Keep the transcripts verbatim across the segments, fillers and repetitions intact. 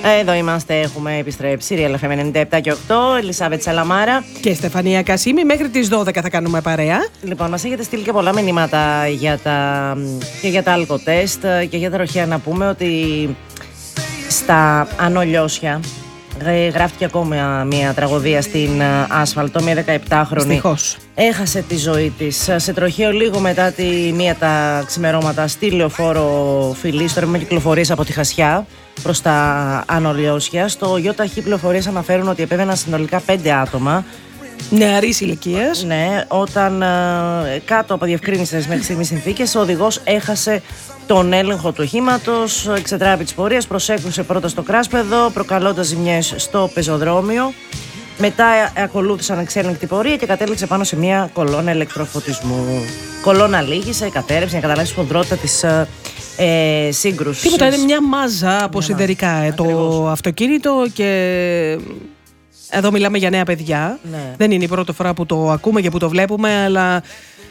Εδώ είμαστε, έχουμε επιστρέψει. Real εφ εμ ενενήντα επτά και οκτώ, Ελισάβετ Σαλαμάρα και Στεφανία Κασίμη. Μέχρι τις δώδεκα θα κάνουμε παρέα. Λοιπόν, μας έχετε στείλει και πολλά μηνύματα για τα, και για τα αλκοτέστ και για τα ροχαία. Να πούμε ότι στα Άνω Λιώσια γράφτηκε ακόμα μια τραγωδία στην άσφαλτο. Μια δεκαεπτάχρονη Δυστυχώς έχασε τη ζωή της σε τροχαίο λίγο μετά τη μία τα ξημερώματα στη λεωφόρο Φιλής, στο ρεύμα κυκλοφορίας από τη Χασιά προς τα Άνω Λιώσια. Στο ΙΟΤΑΧΗ πληροφορίες αναφέρουν ότι επέβαιναν συνολικά πέντε άτομα νεαρής ηλικίας. Ναι, όταν ε, κάτω από διευκρίνησες μέχρι στιγμής συνθήκες, ο οδηγός έχασε τον έλεγχο του οχήματος, εξετράπη της πορείας, προσέκρουσε πρώτα στο κράσπεδο, προκαλώντας ζημιές στο πεζοδρόμιο. Μετά ακολούθησαν εξέλεγκτη πορεία και κατέληξε πάνω σε μια κολόνα ηλεκτροφωτισμού. Κολόνα λύγησε, κατέρευσε, για να καταλάβεις τη χοντρότητα της ε, σύγκρουσης. Τίποτα, είναι μια μάζα από σιδερικά ε, το Ακριβώς. αυτοκίνητο και... Εδώ μιλάμε για νέα παιδιά. Ναι. Δεν είναι η πρώτη φορά που το ακούμε και που το βλέπουμε, αλλά...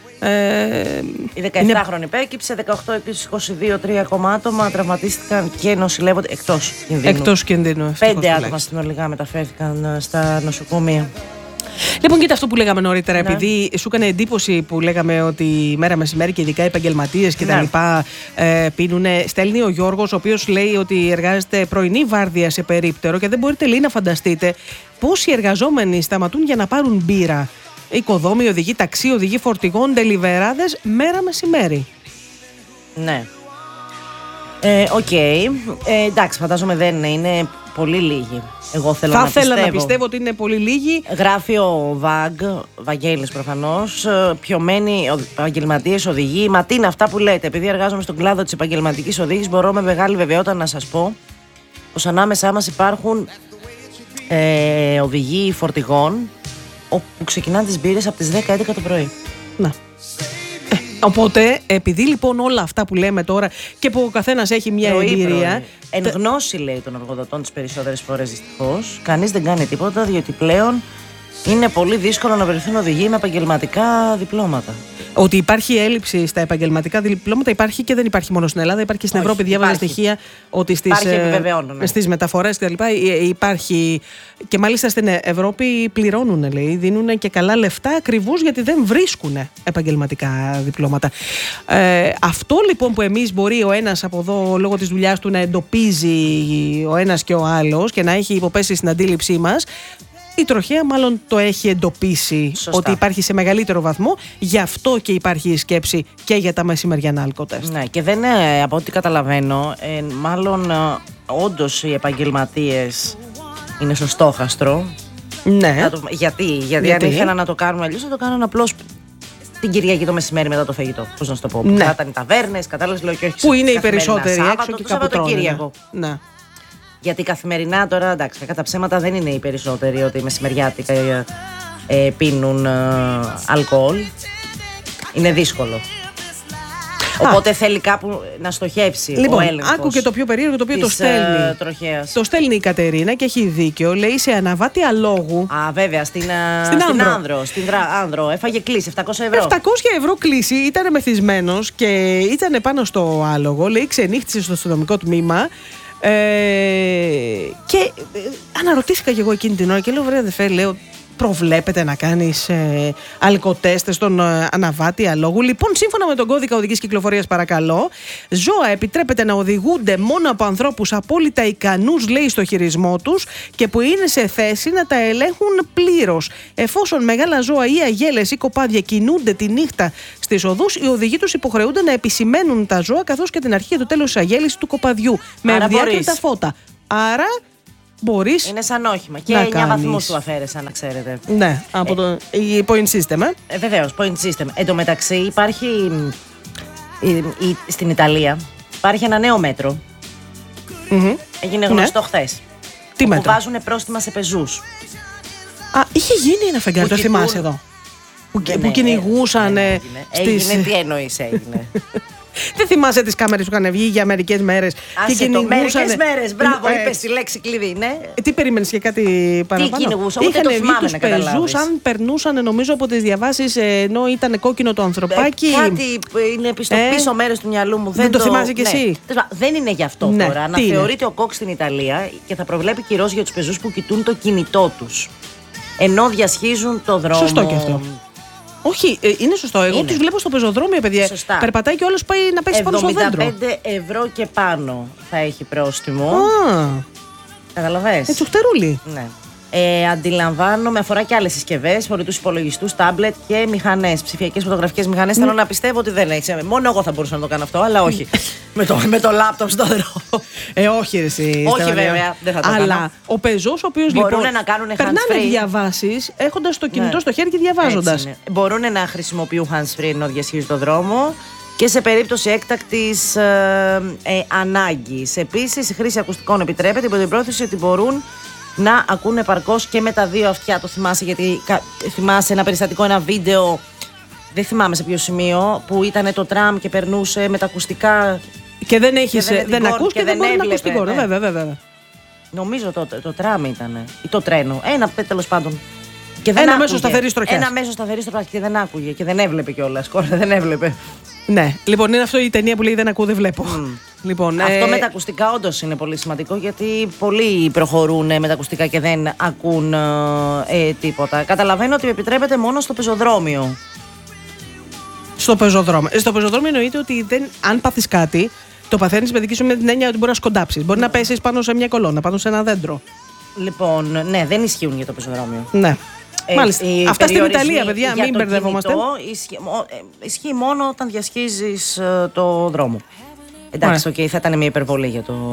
Ε, η δεκαεπτάχρονη πέκυψε, δεκαοκτώ επίσης είκοσι δύο, τρία ακόμα άτομα τραυματίστηκαν και νοσηλεύονται εκτός κινδύνου. Εκτός κινδύνου. Πέντε άτομα συνολικά μεταφέρθηκαν στα νοσοκομεία. Λοιπόν, κοίτα αυτό που λέγαμε νωρίτερα, ναι. επειδή σου έκανε εντύπωση που λέγαμε ότι μέρα μεσημέρι και ειδικά οι επαγγελματίες και ναι. τα λοιπά ε, πίνουνε. Στέλνει ο Γιώργος, ο οποίος λέει ότι εργάζεται πρωινή βάρδια σε περίπτερο και δεν μπορείτε, λέει, να φανταστείτε πόσοι εργαζόμενοι σταματούν για να πάρουν μπύρα. Οικοδόμοι, οδηγοί ταξί, οδηγοί φορτηγών, τελιβεράδες, μέρα μεσημέρι. Ναι. Ε, Οκ. Okay. Ε, εντάξει, φαντάζομαι δεν είναι πολύ λίγοι. Εγώ θέλω Θα να ήθελα πιστεύω. να πιστεύω ότι είναι πολύ λίγοι. Γράφει ο Βαγ, Βαγγέλης προφανώς, πιωμένοι επαγγελματίες οδηγοί. Μα τι είναι αυτά που λέτε? Επειδή εργάζομαι στον κλάδο της επαγγελματικής οδήγησης, μπορώ με μεγάλη βεβαιότητα να σας πω πως ανάμεσά μας υπάρχουν ε, οδηγοί φορτηγών που ξεκινάνε τις μπύρες από τις δέκα έντεκα το πρωί. Να. Ε, οπότε, επειδή λοιπόν όλα αυτά που λέμε τώρα και που ο καθένας έχει μια πρωί, εμπειρία. Πρωί. Εν γνώση, λέει, των εργοδοτών τις περισσότερες φορές, δυστυχώς, κανείς δεν κάνει τίποτα, διότι πλέον είναι πολύ δύσκολο να βρεθούν οδηγοί με επαγγελματικά διπλώματα. Ότι υπάρχει έλλειψη στα επαγγελματικά διπλώματα υπάρχει και δεν υπάρχει μόνο στην Ελλάδα. Υπάρχει στην Όχι, Ευρώπη. Διάβαζα υπάρχει. στοιχεία ότι στις, Υπάρχει, επιβεβαιώνω, ναι. στις μεταφορές κτλ. Υπάρχει. Και μάλιστα στην Ευρώπη πληρώνουν, λέει. Δίνουν και καλά λεφτά ακριβώς γιατί δεν βρίσκουν επαγγελματικά διπλώματα. Ε, αυτό λοιπόν που εμείς μπορεί ο ένας από εδώ λόγω της δουλειάς του να εντοπίζει ο ένας και ο άλλος και να έχει υποπέσει στην αντίληψή μας. Η τροχαία μάλλον το έχει εντοπίσει. Σωστά. Ότι υπάρχει σε μεγαλύτερο βαθμό. Γι' αυτό και υπάρχει η σκέψη και για τα μεσημεριανά αλκοτέστ. Ναι, και δεν είναι, από ό,τι καταλαβαίνω, ε, μάλλον ε, όντως οι επαγγελματίες είναι στο στόχαστρο. Ναι. Να το, γιατί, γιατί, Γιατί? αν ήθελαν να το κάνουν αλλιώς, θα το κάνουν απλώς την Κυριακή το μεσημέρι μετά το φαγητό. Πώς να σου το πω. Ναι. Θα ήταν οι ταβέρνες, κατάλαβες, λέω, και όχι. Που είναι οι καθημερινά περισσότεροι Σάββατο, έξω και το κάπου τρώνε. Σαββατοκύριακο. Ναι. Γιατί καθημερινά τώρα, εντάξει, κατά ψέματα δεν είναι οι περισσότεροι ότι μεσημεριάτικα ε, ε, πίνουν ε, αλκοόλ. Είναι δύσκολο. Οπότε θέλει κάπου να στοχεύσει Λοιπόν, ο έλεγχος. άκου και το πιο περίεργο το οποίο το της, στέλνει. ε, τροχέας. Το στέλνει η Κατερίνα και έχει δίκιο. Λέει σε αναβάτια λόγου. Α, βέβαια, στην, α, Στην στην Άνδρο. Άνδρο. Στην δρα, Άνδρο. Έφαγε κλίση, επτακόσια ευρώ. επτακόσια ευρώ κλίση, ήταν μεθυσμένος και ήταν πάνω στο άλογο. Λέει ξενύχτησε στο αστυνομικό τμήμα. Ε, και ε, αναρωτήθηκα και εγώ εκείνη την ώρα και λέω: βρε αδερφέ, λέω, προβλέπετε να κάνεις ε, αλκοτέστ στον ε, αναβάτη αλόγου? Λοιπόν, σύμφωνα με τον κώδικα οδικής κυκλοφορίας, παρακαλώ, ζώα επιτρέπεται να οδηγούνται μόνο από ανθρώπους απόλυτα ικανούς, λέει, στο χειρισμό τους και που είναι σε θέση να τα ελέγχουν πλήρως. Εφόσον μεγάλα ζώα ή αγέλες ή κοπάδια κινούνται τη νύχτα στις οδούς, οι οδηγοί τους υποχρεούνται να επισημαίνουν τα ζώα καθώς και την αρχή και το τέλος της αγέλης του κοπαδιού με Άρα ευδιάκριτα μπορείς. φώτα. Άρα μπορείς. Είναι σαν όχημα. Και να εννιά κάνεις. βαθμούς του αφαίρεσαν, να ξέρετε. Ναι, από το η point system, ε. Ε, βεβαίως, point system. Εν τω μεταξύ υπάρχει η, η, στην Ιταλία υπάρχει ένα νέο μέτρο. Mm-hmm. Έγινε Ναι. γνωστό χθες. Τι που μέτρο? βάζουν πρόστιμα σε πεζούς. Α, είχε γίνει ένα φεγγάρι, Που το θυμάσαι κοιτούν- εδώ. Που, Ναι, που ναι, κυνηγούσαν ναι, ε, έγινε. στις... Έγινε, τι εννοείς έγινε. Δεν θυμάσαι τις κάμερες που είχαν βγει για μερικές μέρες. Άσε το, μερικές μέρες, μπράβο, ε, είπες τη λέξη κλειδί, ναι. Ε, τι περίμενες και κάτι παραπάνω? Τι κυνηγούσαν, ούτε το θυμάμαι να καταλάβεις. Αν περνούσαν, νομίζω, από τις διαβάσεις, ενώ ήταν κόκκινο το ανθρωπάκι. Ε, κάτι είναι στο ε, πίσω μέρος του μυαλού μου. Δεν, δεν το, το θυμάσαι κι ναι. εσύ. Δεν είναι γι' αυτό ναι, τώρα. Να είναι? θεωρείται ο κόκ στην Ιταλία και θα προβλέπει κυρώσεις για τους πεζούς που κοιτούν το κινητό τους ενώ διασχίζουν το δρόμο. Σωστό και αυτό. Όχι, ε, είναι σωστό. Εγώ είναι. Τους βλέπω στο πεζοδρόμιο, παιδιά. Σωστά. Περπατάει και όλος πάει να πέσει πάνω στο δέντρο. εβδομήντα πέντε ευρώ και πάνω θα έχει πρόστιμο. Α, καταλαβες. Έτσι χτερούλι. Ναι. Ε, αντιλαμβάνομαι, αφορά και άλλες συσκευές, φορητούς υπολογιστούς, τάμπλετ και μηχανές, ψηφιακές φωτογραφικές μηχανές. Mm. Θέλω να πιστεύω ότι δεν έχει. Μόνο εγώ θα μπορούσα να το κάνω αυτό, αλλά όχι. με, το, με το λάπτοπ στο δρόμο. Ε, όχι, εσύ. Όχι, βέβαια, δεν θα το αλλά κάνω. Ο πεζός, ο οποίος μπορούν λοιπόν, να κάνουν περνάνε hands-free διαβάσεις έχοντας το κινητό ναι. στο χέρι και διαβάζοντας. Μπορούν να χρησιμοποιούν hands-free ενώ διασχίζουν το δρόμο. Και σε περίπτωση έκτακτης ε, ε, ανάγκης. Επίσης, η χρήση ακουστικών επιτρέπεται υπό την πρόθεση ότι μπορούν να ακούνε επαρκώς και με τα δύο αυτιά. Το θυμάσαι, γιατί θυμάσαι ένα περιστατικό, ένα βίντεο, δεν θυμάμαι σε ποιο σημείο, που ήταν το τραμ και περνούσε με τα ακουστικά. Και δεν, έχεις, και δεν, δεν ακούς και, και δεν, δεν μπορεί να ακούς την κόρη. Βέβαια, βέβαια. Νομίζω το, το τραμ ήταν. Ή το τρένο. Ένα τέλος πάντων. Και δεν ένα μέσο σταθερής τροχιάς. Ένα μέσο σταθερής τροχιάς και δεν άκουγε και δεν έβλεπε κιόλας. Κόρη, δεν έβλεπε. Ναι, λοιπόν, είναι αυτό η ταινία που λέει δεν ακούω, δεν βλέπω. Mm. Λοιπόν, αυτό ε... με τα ακουστικά όντως είναι πολύ σημαντικό, γιατί πολλοί προχωρούν με τα ακουστικά και δεν ακούν ε, τίποτα. Καταλαβαίνω ότι επιτρέπεται μόνο στο πεζοδρόμιο. Στο πεζοδρόμιο. Στο πεζοδρόμιο εννοείται ότι δεν, αν πάθεις κάτι, το παθαίνεις με δική σου με την έννοια ότι μπορεί να σκοντάψεις. Μπορεί mm. να πέσεις πάνω σε μια κολόνα, πάνω σε ένα δέντρο. Λοιπόν, ναι, δεν ισχύουν για το πεζοδρόμιο. Ναι. Ε, Μάλιστα. Αυτά στην Ιταλία, παιδιά, μην μπερδευόμαστε. Ισχύει, ισχύει μόνο όταν διασχίζεις uh, το δρόμο. Εντάξει, okay, θα ήταν μια υπερβολή για το,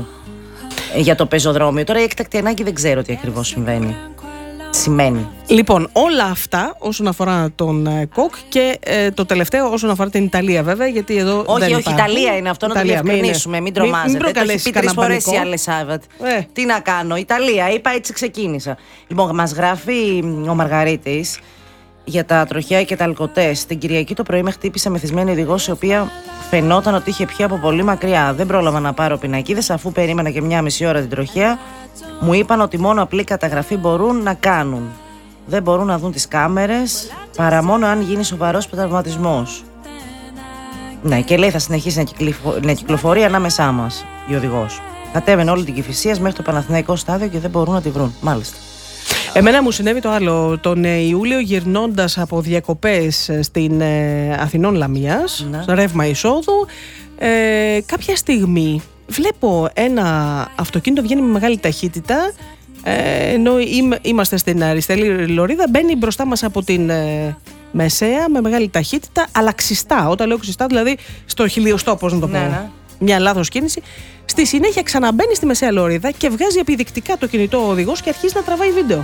για το πεζοδρόμιο. Τώρα η έκτακτη ανάγκη δεν ξέρω τι ακριβώς συμβαίνει. Σημαίνει. Λοιπόν, όλα αυτά όσον αφορά τον ε, κοκ και ε, το τελευταίο όσον αφορά την Ιταλία, βέβαια. Γιατί εδώ όχι, δεν όχι, υπάρχει. Ιταλία είναι αυτό, Ιταλία, να το διευκρινίσουμε. Μην, μην τρομάζετε. Μην προκαλέσει τρεις φορές η άλλη Σάββατ. Ε. Τι να κάνω, Ιταλία, είπα, έτσι ξεκίνησα. Λοιπόν, μας γράφει ο Μαργαρίτης για τα τροχιά και τα αλκοτές. Την Κυριακή το πρωί με χτύπησε μεθυσμένη οδηγός, η οποία φαινόταν ότι είχε πιει από πολύ μακριά. Δεν πρόλαβα να πάρω πινακίδες, αφού περίμενα και μια μισή ώρα την τροχιά. Μου είπαν ότι μόνο απλή καταγραφή μπορούν να κάνουν. Δεν μπορούν να δουν τις κάμερες παρά μόνο αν γίνει σοβαρός τραυματισμός. Ναι, και λέει θα συνεχίσει να, κυκλυφο... να κυκλοφορεί ανάμεσά μας η οδηγός. Κατέβαινε όλη την Κηφισίας μέχρι το Παναθηναϊκό στάδιο και δεν μπορούν να τη βρουν. Μάλιστα. Εμένα μου συνέβη το άλλο. Τον Ιούλιο, γυρνώντας από διακοπές στην ε, Αθηνών Λαμίας, ναι. στο ρεύμα εισόδου, ε, κάποια στιγμή βλέπω ένα αυτοκίνητο βγαίνει με μεγάλη ταχύτητα, ε, ενώ είμαστε στην αριστερή λωρίδα, μπαίνει μπροστά μας από την ε, μεσαία με μεγάλη ταχύτητα, αλλά ξιστά. Όταν λέω ξιστά, δηλαδή στο χιλιοστό, πώς να το πω. Ναι, ναι. Μια λάθος κίνηση. Στη συνέχεια ξαναμπαίνει στη μεσαία λωρίδα και βγάζει επιδεικτικά το κινητό ο οδηγός και αρχίζει να τραβάει βίντεο.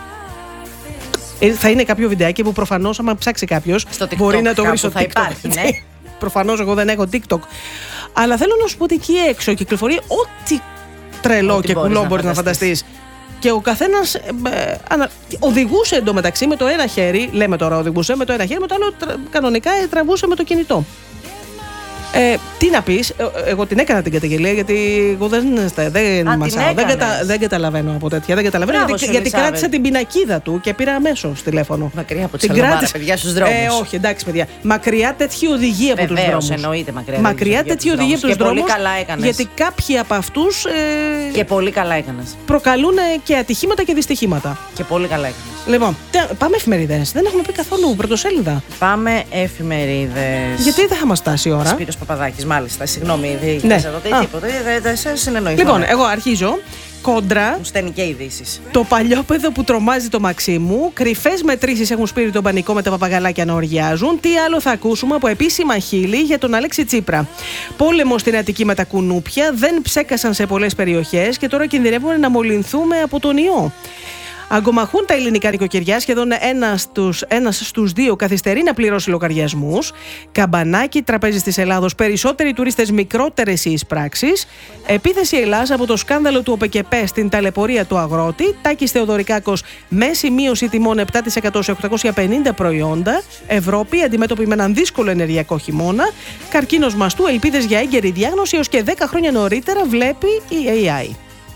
Ε, θα είναι κάποιο βιντεάκι που προφανώς, άμα ψάξει κάποιος, μπορεί να το βρει στο θα TikTok. Υπάρχει, ναι. Προφανώς εγώ δεν έχω TikTok. Αλλά θέλω να σου πω ότι εκεί έξω κυκλοφορεί ό,τι τρελό ό,τι και κουλό μπορεί να φανταστείς. Και ο καθένας ε, ε, ανα... οδηγούσε εντωμεταξύ με το ένα χέρι, λέμε τώρα οδηγούσε με το ένα χέρι, με το άλλο τρα... κανονικά τραβούσε με το κινητό. Ε, τι να πεις, ε, εγώ την έκανα την καταγγελία, γιατί εγώ δεν, δεν, Α, μασάω, δεν, κατα, δεν καταλαβαίνω από τέτοια. Δεν καταλαβαίνω Μπράβο, γιατί, γιατί κράτησα την πινακίδα του και πήρα αμέσως τηλέφωνο. Μακριά από τη Σαλαμάρα, παιδιά, στους δρόμους. Ε, όχι, εντάξει, παιδιά. Μακριά τέτοιοι οδηγοί από τους δρόμους. Εννοείται μακριά. Μακριά τέτοιοι οδηγοί από τους δρόμους. Πολύ καλά έκανες. Γιατί κάποιοι από αυτούς. Ε, και πολύ καλά έκανες. Προκαλούν και ατυχήματα και δυστυχήματα. Και πολύ καλά έκανες. Λοιπόν, πάμε εφημερίδες. Δεν έχουμε πει καθόλου πρωτοσέλιδα. Πάμε εφημερίδες. Γιατί δεν θα μας φτάσει η ώρα. Σπύρος Παπαδάκης, μάλιστα. Συγγνώμη, δεν ναι. τίποτα. τίποτα. Δεν σε συνεννοηθώ. Λοιπόν, εγώ αρχίζω. Κόντρα. Μου στέλνει και ειδήσεις. Το παλιόπαιδο που τρομάζει το Μαξίμου. Κρυφές μετρήσεις έχουν σπείρει τον πανικό με τα παπαγαλάκια να οργιάζουν. Τι άλλο θα ακούσουμε από επίσημα χείλη για τον Αλέξη Τσίπρα. Πόλεμο στην Αττική με τα κουνούπια. Δεν ψέκασαν σε πολλές περιοχές και τώρα κινδυνεύουμε να μολυνθούμε από τον ιό. Αγκομαχούν τα ελληνικά νοικοκυριά, σχεδόν ένας στους, ένας στους δύο καθυστερεί να πληρώσει λογαριασμούς. Καμπανάκι, τραπέζι της Ελλάδος, περισσότεροι τουρίστες, μικρότερες οι εισπράξεις. Επίθεση Ελλάς από το σκάνδαλο του ΟΠΕΚΕΠΕ στην ταλαιπωρία του αγρότη. Τάκης Θεοδωρικάκος, μέση μείωση τιμών επτά τοις εκατό σε οκτακόσια πενήντα προϊόντα. Ευρώπη, αντιμέτωπη με έναν δύσκολο ενεργειακό χειμώνα. Καρκίνος μαστού, ελπίδες για έγκαιρη διάγνωση έως και δέκα χρόνια νωρίτερα, βλέπει η έι άι.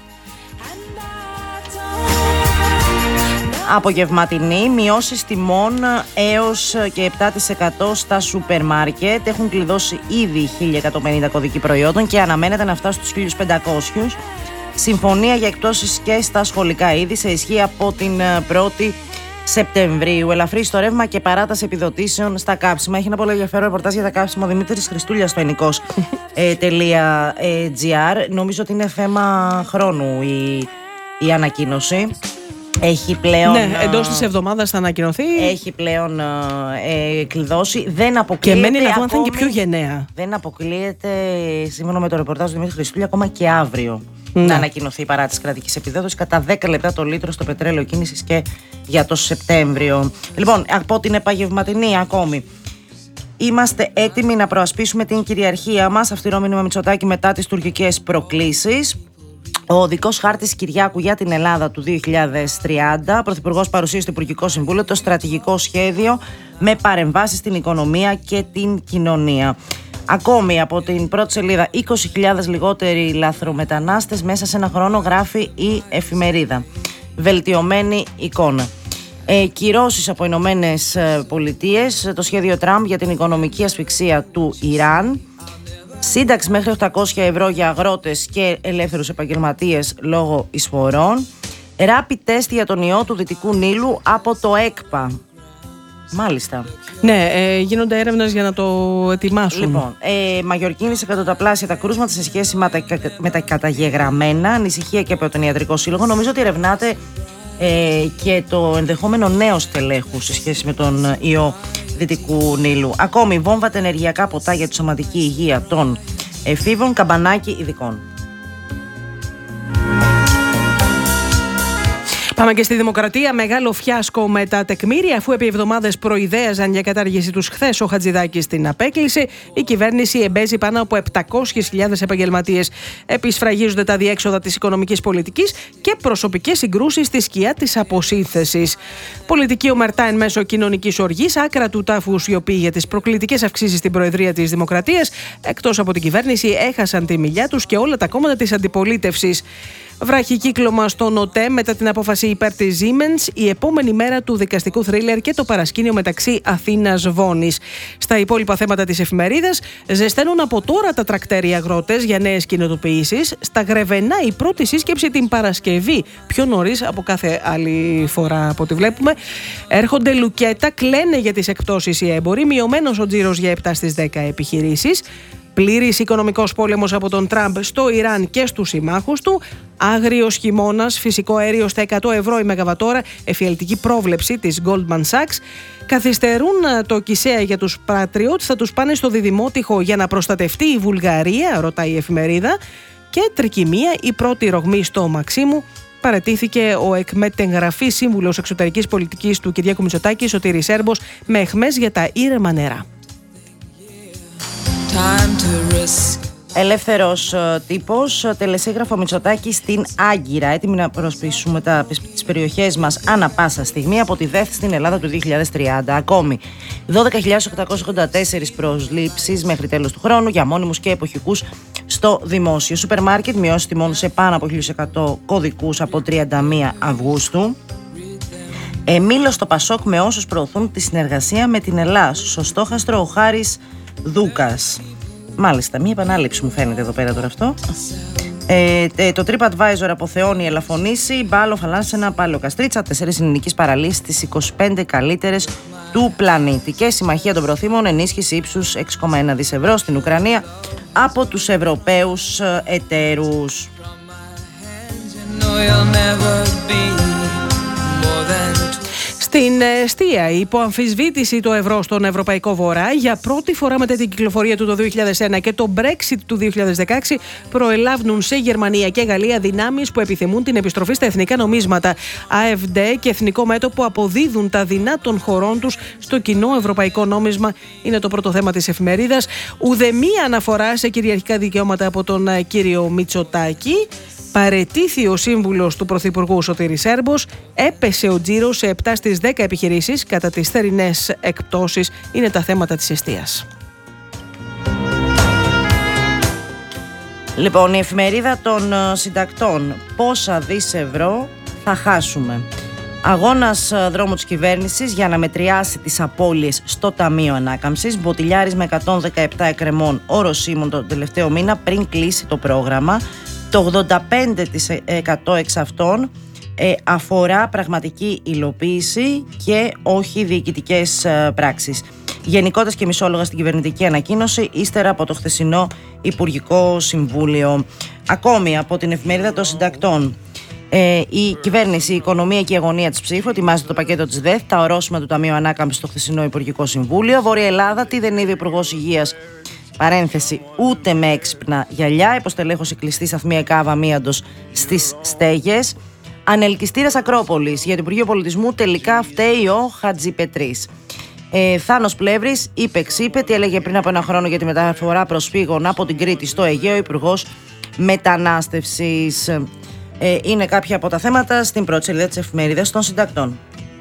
Απογευματινή, μειώσεις τιμών έως και επτά τοις εκατό στα σούπερ μάρκετ. Έχουν κλειδώσει ήδη χίλια εκατόν πενήντα κωδικοί προϊόντων και αναμένεται να φτάσουν στους χίλιους πεντακόσιους. Συμφωνία για εκπτώσεις και στα σχολικά είδη σε ισχύ από την πρώτη Σεπτεμβρίου. Ελαφρύ στο ρεύμα και παράταση επιδοτήσεων στα κάψιμα. Έχει ένα πολύ ενδιαφέρον ρεπορτάζ για τα κάψιμα ο Δημήτρης Χριστούλιας στο ενικός τελεία τζι άρ. Νομίζω ότι είναι θέμα χρόνου η, η ανακοίνωση. Έχει πλέον. Ναι, εντός της εβδομάδας θα ανακοινωθεί. Έχει πλέον ε, κλειδώσει. Δεν αποκλείεται. Και μένει να δω αν θα είναι ακόμη, και πιο γενναία. Δεν αποκλείεται, σύμφωνα με το ρεπορτάζ του Δημήτρη Χριστούλια, ακόμα και αύριο ναι. να ανακοινωθεί η παράτηση κρατικής επιδότησης κατά δέκα λεπτά το λίτρο στο πετρέλαιο κίνησης και για το Σεπτέμβριο. Λοιπόν, από την επαγγευματινή ακόμη. Είμαστε έτοιμοι να προασπίσουμε την κυριαρχία μας. Αυστηρό μήνυμα Μητσοτάκη μετά τις τουρκικές προκλήσεις. Ο οδικός χάρτης Κυριάκου για την Ελλάδα του δύο χιλιάδες τριάντα. Πρωθυπουργός παρουσίασε στο Υπουργικό Συμβούλιο το στρατηγικό σχέδιο με παρεμβάσεις στην οικονομία και την κοινωνία. Ακόμη από την πρώτη σελίδα, είκοσι χιλιάδες λιγότεροι λαθρομετανάστες μέσα σε ένα χρόνο, γράφει η εφημερίδα. Βελτιωμένη εικόνα. Ε, κυρώσεις από Ηνωμένες Πολιτείες, το σχέδιο Τραμπ για την οικονομική ασφυξία του Ιράν. Σύνταξη μέχρι οκτακόσια ευρώ για αγρότες και ελεύθερους επαγγελματίες λόγω εισφορών. Rapid test για τον ιό του Δυτικού Νείλου από το ΕΚΠΑ. Μάλιστα. Ναι, ε, γίνονται έρευνες για να το ετοιμάσουν. Λοιπόν, ε, Μαγιορκίνη σε εκατονταπλάσια τα κρούσματα σε σχέση με τα, με τα καταγεγραμμένα. Ανησυχία και από τον Ιατρικό Σύλλογο. Νομίζω ότι ερευνάται ε, και το ενδεχόμενο νέο στελέχου σε σχέση με τον ιό Δυτικού Νείλου. Ακόμη, βόμβα τα ενεργειακά ποτά για τη σωματική υγεία των εφήβων, καμπανάκι ειδικών. Πάμε και στη Δημοκρατία. Μεγάλο φιάσκο με τα τεκμήρια, αφού επί εβδομάδες προειδέαζαν για κατάργηση τους χθες ο Χατζηδάκης την απέκλεισε. Η κυβέρνηση εμπέζει πάνω από επτακόσιες χιλιάδες επαγγελματίες. Επισφραγίζονται τα διέξοδα της οικονομικής πολιτικής και προσωπικές συγκρούσεις στη σκιά της αποσύνθεσης. Πολιτική ομερτά εν μέσω κοινωνικής οργής, άκρα του τάφου σιωπή για τις προκλητικές αυξήσεις στην Προεδρία της Δημοκρατίας. Εκτός από την κυβέρνηση, έχασαν τη μιλιά τους και όλα τα κόμματα της αντιπολίτευσης. Βραχικύκλωμα στον ΟΤΕ μετά την απόφαση υπέρ της Siemens, η επόμενη μέρα του δικαστικού θρίλερ και το παρασκήνιο μεταξύ Αθήνας-Βόνης. Στα υπόλοιπα θέματα της εφημερίδας, ζεσταίνουν από τώρα τα τρακτέρια αγρότες για νέες κοινοτοποιήσεις. Στα Γρεβενά η πρώτη σύσκεψη την Παρασκευή, πιο νωρίς από κάθε άλλη φορά από ό,τι βλέπουμε. Έρχονται λουκέτα, κλαίνε για τις εκπτώσεις οι έμποροι, μειωμένος ο τζίρος για επτά στις δέκα επιχειρήσεις. Πλήρης οικονομικός πόλεμος από τον Τραμπ στο Ιράν και στους συμμάχους του. Άγριος χειμώνας, φυσικό αέριο στα εκατό ευρώ η μεγαβατόρα, εφιαλτική πρόβλεψη της Goldman Sachs. Καθυστερούν το Κισέα για τους Patriots, θα τους πάνε στο διδημότυχο για να προστατευτεί η Βουλγαρία, ρωτάει η εφημερίδα. Και τρικυμία, η πρώτη ρογμή στο Μαξίμου. Παρατήθηκε ο εκμετεγγραφή σύμβουλος εξωτερικής πολιτικής του Κυριάκου Μητσοτάκη, Σωτήρης Σέρμπος, με αιχμές για τα ήρεμα νερά. Ελεύθερος τύπος, τελεσίγραφο Μητσοτάκη στην Άγκυρα. Έτοιμοι να προσπίσουμε τα, τις περιοχές μας ανά πάσα στιγμή από τη ΔΕΘ στην Ελλάδα του δύο χιλιάδες τριάντα. Ακόμη, δώδεκα χιλιάδες οκτακόσιες ογδόντα τέσσερις προσλήψεις μέχρι τέλος του χρόνου για μόνιμους και εποχικούς στο δημόσιο. Σούπερ μάρκετ μειώσει τιμών σε πάνω από χίλια εκατό κωδικούς από τριάντα μία Αυγούστου. Ε, Μήλο στο Πασόκ με όσους προωθούν τη συνεργασία με την Ελλάς. Στο στόχαστρο ο Χάρης Δούκας. Μάλιστα, μία επανάληψη μου φαίνεται εδώ πέρα τώρα αυτό. Ε, το TripAdvisor αποθεώνει ελαφωνήσει. Μπάλο, Φαλάνσενα, Πάλαιο Καστρίτσα. Τέσσερις ελληνικές παραλίες στις είκοσι πέντε καλύτερες του πλανήτη. Και Συμμαχία των Προθήμων, ενίσχυση ύψους έξι κόμμα ένα δισεκατομμύρια ευρώ στην Ουκρανία από τους Ευρωπαίους εταίρους. Στην εστία, υπό αμφισβήτηση το ευρώ στον Ευρωπαϊκό Βορρά για πρώτη φορά μετά την κυκλοφορία του το δύο χιλιάδες ένα και το Brexit του δύο χιλιάδες δεκαέξι προελάβουν σε Γερμανία και Γαλλία δυνάμεις που επιθυμούν την επιστροφή στα εθνικά νομίσματα. ΑΕΦΔ και Εθνικό Μέτωπο αποδίδουν τα δεινά των χωρών τους στο κοινό ευρωπαϊκό νόμισμα. Είναι το πρώτο θέμα της εφημερίδας. Ουδεμία αναφορά σε κυριαρχικά δικαιώματα από τον κύριο Μητσοτάκη. Παρετήθη ο σύμβουλος του Πρωθυπουργού Σωτήρης Σέρμπος, έπεσε ο τζίρος σε επτά στις δέκα επιχειρήσεις κατά τις θερινές εκπτώσεις. Είναι τα θέματα της εστίας. Λοιπόν, η εφημερίδα των συντακτών. Πόσα δις ευρώ θα χάσουμε. Αγώνας δρόμου της κυβέρνησης για να μετριάσει τις απώλειες στο Ταμείο Ανάκαμψης. Μποτιλιάρης με εκατόν δεκαεπτά εκκρεμών οροσίμων τον τελευταίο μήνα πριν κλείσει το πρόγραμμα. Το ογδόντα πέντε τοις εκατό εξ αυτών ε, αφορά πραγματική υλοποίηση και όχι διοικητικές ε, πράξεις. Γενικότατας και μισόλογα στην κυβερνητική ανακοίνωση ύστερα από το χθεσινό Υπουργικό Συμβούλιο. Ακόμη από την εφημερίδα των συντακτών. Ε, η κυβέρνηση, η οικονομία και η αγωνία της ψήφου ετοιμάζεται το πακέτο της ΔΕΘ, τα ορόσημα του Ταμείου Ανάκαμψης στο χθεσινό Υπουργικό Συμβούλιο. Βόρεια Ελλάδα, τι δεν είδε ο Υπουργός Υγείας. Παρένθεση, ούτε με έξυπνα γυαλιά. Υποστελέχωση κλειστή σταθμή ΕΚΑΒ αμίαντος στις στέγες. Ανελκυστήρας Ακρόπολης. Για το Υπουργείο Πολιτισμού τελικά φταίει ο Χατζηπετρής. Ε, Θάνος Πλεύρης είπε ξύπε τι έλεγε πριν από ένα χρόνο για τη μεταφορά προσφύγων από την Κρήτη στο Αιγαίο, Υπουργός Μετανάστευσης. Ε, είναι κάποια από τα θέματα στην πρώτη σελίδα της εφημερίδας των συντακτών.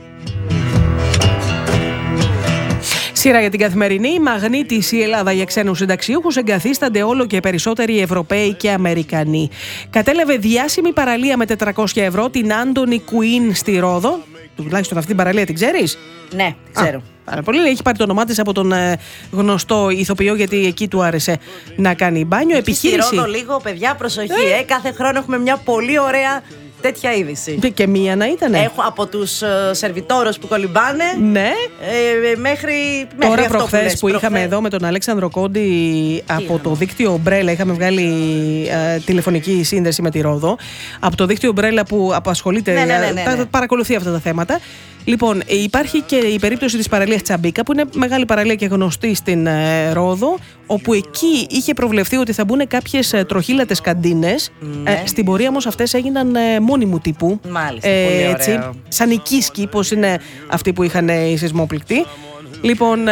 Σειρά για την Καθημερινή. Μαγνήτης η Ελλάδα για ξένους συνταξιούχους, εγκαθίστανται όλο και περισσότεροι Ευρωπαίοι και Αμερικανοί. Κατέλαβε διάσημη παραλία με τετρακόσια ευρώ την Άντονι Κουίν στη Ρόδο. Τουλάχιστον αυτή την παραλία την ξέρεις? Ναι, ξέρω. Πάρα πολύ. Έχει πάρει το όνομά της από τον ε, γνωστό ηθοποιό, γιατί εκεί του άρεσε να κάνει μπάνιο. Εκεί επιχείρηση. Στη Ρόδο λίγο, παιδιά, προσοχή. Ε. Ε, κάθε χρόνο έχουμε μια πολύ ωραία τέτοια είδηση. Και μία να ήτανε. Έχω από τους uh, σερβιτόρους που κολυμπάνε. Ναι. Ε, μέχρι, Τώρα μέχρι προχθές που, που προχθές. είχαμε εδώ με τον Αλέξανδρο Κόντι από είχαμε. το δίκτυο Ομπρέλα, είχαμε βγάλει uh, τηλεφωνική σύνδεση με τη Ρόδο. Από το δίκτυο Ομπρέλα που απασχολείται, ναι, ναι, ναι, ναι, ναι. παρακολουθεί αυτά τα θέματα. Λοιπόν, υπάρχει και η περίπτωση της παραλίας Τσαμπίκα, που είναι μεγάλη παραλία και γνωστή στην ε, Ρόδο, όπου εκεί είχε προβλεφθεί ότι θα μπουν κάποιες ε, τροχύλατες καντίνες. Ναι. Ε, στην πορεία όμως αυτές έγιναν ε, μόνιμου τύπου. Μάλιστα, ε, πολύ ωραία. Έτσι, σαν οι Κίσκοι, πώς είναι αυτοί που είχαν ε, οι σεισμόπληκτοι. Λοιπόν,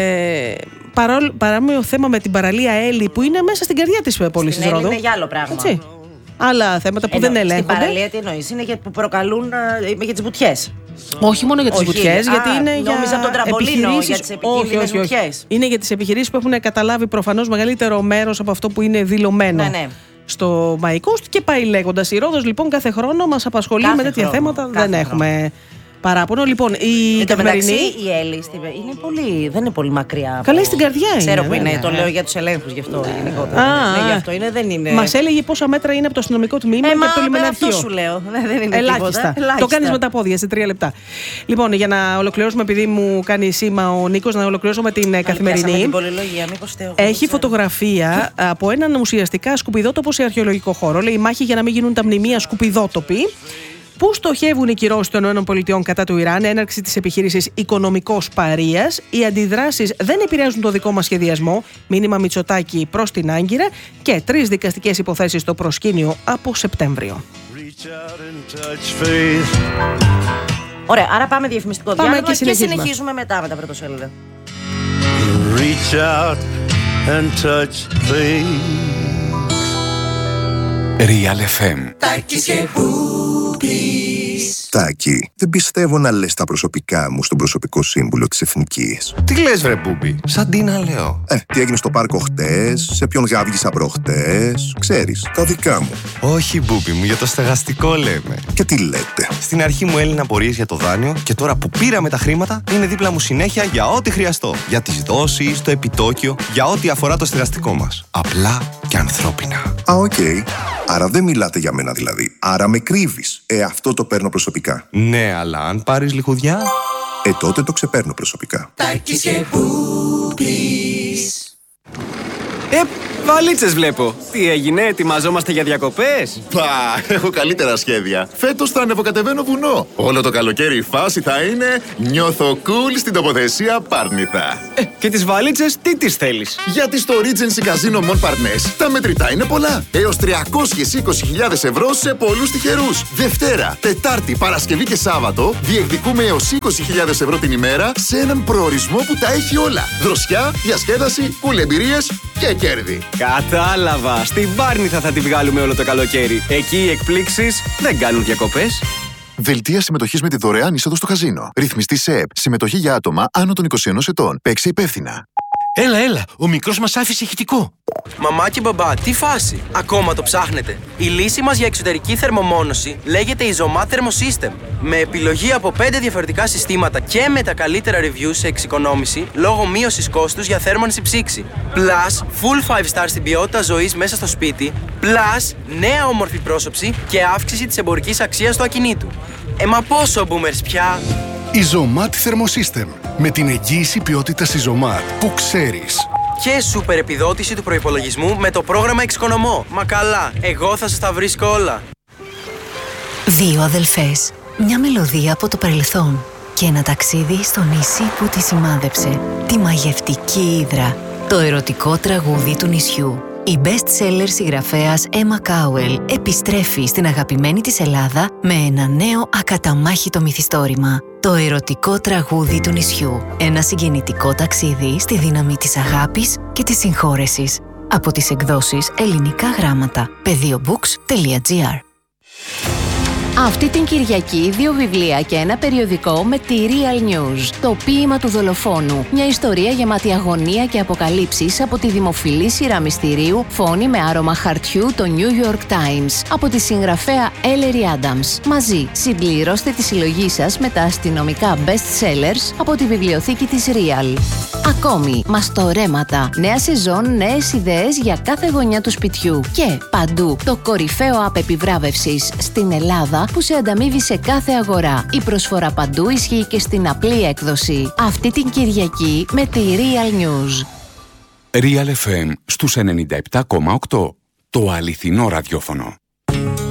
ε, παρόλο, παράμειο θέμα με την παραλία Έλλη, που είναι μέσα στην καρδιά της πόλης της Ρόδο. Είναι για άλλο πράγμα. Έτσι. Άλλα θέματα που Εννο, δεν ελέγχονται. Στην παραλία τι εννοείς? Είναι για, που προκαλούν ε, για τις βουτιές. Όχι μόνο για τις βουτιές, γιατί είναι για νόμιζα από τον τραμπολίνο, για τις επικίνδυνες βουτιές. Είναι για τις επιχειρήσεις που έχουν καταλάβει προφανώς μεγαλύτερο μέρος από αυτό που είναι δηλωμένο. Ναι, ναι. Στο Μαϊκό και πάει λέγοντας. Η Ρόδος λοιπόν κάθε χρόνο μας απασχολεί κάθε με τέτοια χρόνο, θέματα. Δεν χρόνο. έχουμε παράπονο. Λοιπόν, η Καθημερινή. Η Έλλη είναι πολύ, δεν είναι πολύ μακριά. Καλά, στην καρδιά είναι. Ξέρω που είναι, ναι, το λέω για τους ελέγχους γι' αυτό. Γενικότερα. Α, ναι, γι' αυτό είναι, δεν είναι. Μας έλεγε πόσα μέτρα είναι από το αστυνομικό τμήμα ε, και από το λιμεναρχείο. Αυτό σου λέω. Δεν είναι ελάχιστα. ελάχιστα. Το κάνεις με τα πόδια σε τρία λεπτά. Λοιπόν, για να ολοκληρώσουμε, επειδή μου κάνει σήμα ο Νίκος, να ολοκληρώσω με την Καθημερινή. Την πολυλογία, μήπως θεώ, έχει φωτογραφία από έναν ουσιαστικά σκουπιδότοπο σε αρχαιολογικό χώρο. Λέει μάχη για να μην γίνουν τα μνημεία σκουπιδότοποι. Πού στοχεύουν οι κυρώσεις των ΗΠΑ κατά του Ιράν, έναρξη της επιχείρησης Οικονομικός Παρείας. Οι αντιδράσεις δεν επηρεάζουν το δικό μας σχεδιασμό. Μήνυμα Μητσοτάκη προς την Άγκυρα. Και τρεις δικαστικές υποθέσεις στο προσκήνιο από Σεπτέμβριο. Ωραία, άρα πάμε διαφημιστικό πάμε διάλογο και, και συνεχίζουμε μετά με τα πρωτοσέλιδα. Reach out and touch Real εφ εμ. Τάκη, δεν πιστεύω να λες τα προσωπικά μου στον προσωπικό σύμβουλο της Εθνικής. Τι λες βρε Μπούμπι, σαν τι να λέω. Ε, τι έγινε στο πάρκο χτες, σε ποιον γάβγισα προχτές, ξέρεις, τα δικά μου. Όχι Μπούμπι μου, για το στεγαστικό λέμε. Και τι λέτε. Στην αρχή μου έλυναν απορίες για το δάνειο και τώρα που πήραμε τα χρήματα είναι δίπλα μου συνέχεια για ό,τι χρειαστώ. Για τις δόσεις, το επιτόκιο, για ό,τι αφορά το στεγαστικό μας. Απλά και ανθρώπινα. Α, οκ. Okay. Άρα δεν μιλάτε για μένα δηλαδή. Άρα με κρύβεις. Ε, αυτό το παίρνω προσωπικά. Ναι, αλλά αν πάρεις λιχουδιά... Ε, τότε το ξεπέρνω προσωπικά. Ε, βαλίτσες βλέπω. Τι έγινε, ετοιμαζόμαστε για διακοπές? Πα, έχω καλύτερα σχέδια. Φέτος θα ανεβοκατεβαίνω βουνό. Όλο το καλοκαίρι η φάση θα είναι νιώθω cool στην τοποθεσία Πάρνηθα. Ε, και τις βαλίτσες τι τις θέλεις? Γιατί στο Regency Casino Mon Parnes τα μετρητά είναι πολλά. Έως τριακόσιες είκοσι χιλιάδες ευρώ σε πολλούς τυχερούς. Δευτέρα, Τετάρτη, Παρασκευή και Σάββατο διεκδικούμε έως είκοσι χιλιάδες ευρώ την ημέρα σε έναν προορισμό που τα έχει όλα. Δροσιά, διασκέδαση, κουλεμπειρίες και κέρδη. Κατάλαβα. Στην Πάρνηθα θα τη βγάλουμε όλο το καλοκαίρι. Εκεί οι εκπλήξεις δεν κάνουν διακοπές. Δελτία συμμετοχής με τη δωρεάν είσοδο στο καζίνο. Ρυθμιστή ΣΕΕΠ. Συμμετοχή για άτομα άνω των είκοσι ενός ετών. Παίξε υπεύθυνα. Έλα, έλα, ο μικρός μας άφησε ηχητικό. Μαμά και μπαμπά, τι φάση? Ακόμα το ψάχνετε? Η λύση μας για εξωτερική θερμομόνωση λέγεται Isomat Thermosystem. Με επιλογή από πέντε διαφορετικά συστήματα και με τα καλύτερα reviews σε εξοικονόμηση λόγω μείωσης κόστους για θέρμανση ψήξη. Plus, full five star στην ποιότητα ζωής μέσα στο σπίτι. Plus, νέα όμορφη πρόσωψη και αύξηση της εμπορικής αξίας του ακινήτου. Ε, μα πόσο boomers πια? Isomat Thermosystem. Με την εγγύηση ποιότητας Isomat που ξέρεις. Και σούπερ επιδότηση του προϋπολογισμού με το πρόγραμμα Εξοικονομώ. Μα καλά, εγώ θα σας τα βρίσκω όλα. Δύο αδελφές, μια μελωδία από το παρελθόν και ένα ταξίδι στο νησί που τη σημάδεψε. Τη μαγευτική Ύδρα, το ερωτικό τραγούδι του νησιού. Η best-seller συγγραφέας Emma Cowell επιστρέφει στην αγαπημένη της Ελλάδα με ένα νέο ακαταμάχητο μυθιστόρημα. Το ερωτικό τραγούδι του νησιού. Ένα συγκινητικό ταξίδι στη δύναμη της αγάπης και της συγχώρεσης. Από τις εκδόσεις Ελληνικά Γράμματα. πεδίομπooks τελεία τζι άρ. Αυτή την Κυριακή δύο βιβλία και ένα περιοδικό με τη Real News. Το ποίημα του δολοφόνου. Μια ιστορία γεμάτη αγωνία και αποκαλύψεις από τη δημοφιλή σειρά μυστηρίου Φόνη με άρωμα χαρτιού, το New York Times. Από τη συγγραφέα Ellery Adams. Μαζί συμπληρώστε τη συλλογή σας με τα αστυνομικά best sellers από τη βιβλιοθήκη της Real. Ακόμη, μαστορέματα. Νέα σεζόν, νέες ιδέες για κάθε γωνιά του σπιτιού. Και παντού το κορυφαίο app επιβράβευσης στην Ελλάδα που σε ανταμείβει σε κάθε αγορά. Η προσφορά παντού ισχύει και στην απλή έκδοση. Αυτή την Κυριακή με τη Real News. Real εφ εμ στους ενενήντα επτά κόμμα οκτώ. Το αληθινό ραδιόφωνο.